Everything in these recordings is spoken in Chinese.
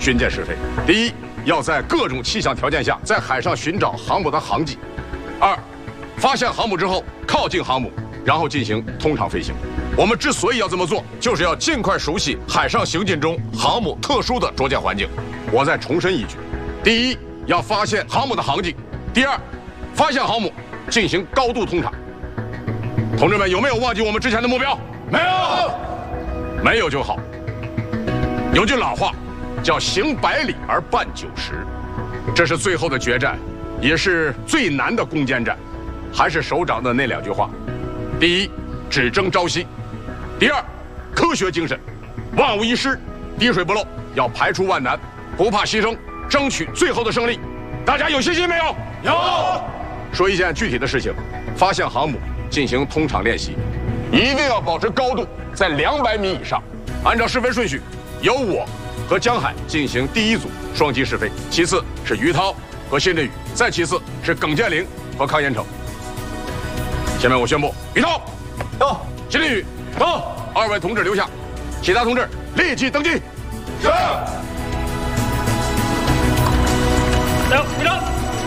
巡检试飞。第一，要在各种气象条件下在海上寻找航母的航迹；二，发现航母之后靠近航母，然后进行通畅飞行。我们之所以要这么做，就是要尽快熟悉海上行进中航母特殊的着舰环境。我再重申一句：第一，要发现航母的航迹；第二，发现航母进行高度通畅。同志们，有没有忘记我们之前的目标？没有，没有就好。有句老话叫行百里而半九十，这是最后的决战，也是最难的攻坚战。还是首长的那2句话：第一，只争朝夕；第二，科学精神，万无一失，滴水不漏，要排除万难，不怕牺牲，争取最后的胜利。大家有信心没有？有。说一件具体的事情，发现航母进行通场练习，一定要保持高度在200米以上。按照试飞顺序，由我和江海进行第一组双机试飞，其次是于涛和辛振宇，再其次是耿建林和康延成。下面我宣布，于涛到，辛振宇到，2位同志留下，其他同志立即登记。是。来，于涛。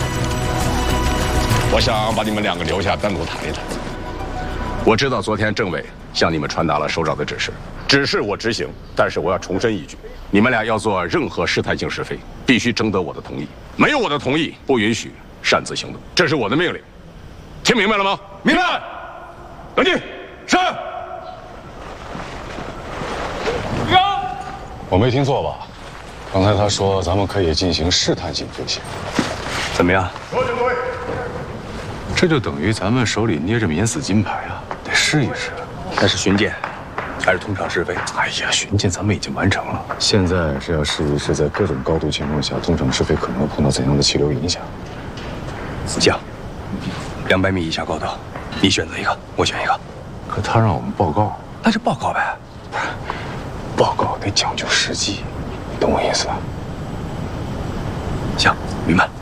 我想把你们2个留下，单独谈一谈。我知道昨天政委向你们传达了首长的指示我执行，但是我要重申一句，你们俩要做任何试探性试飞，必须征得我的同意，没有我的同意，不允许擅自行动，这是我的命令，听明白了吗？明白。登记。是。 我没听错吧？刚才他说咱们可以进行试探性飞行， 怎么样？ 各位， 这就等于咱们手里捏着免死金牌啊，得试一试。 那是巡检，还是通常试飞？ 哎呀，巡检咱们已经完成了，现在是要试一试在各种高度情况下通常试飞可能会碰到怎样的气流影响。 行，200米以下高度，你选择一个，我选一个。 可他让我们报告， 那就报告呗。 报告得讲究实际，懂我意思吧？ 行，明白。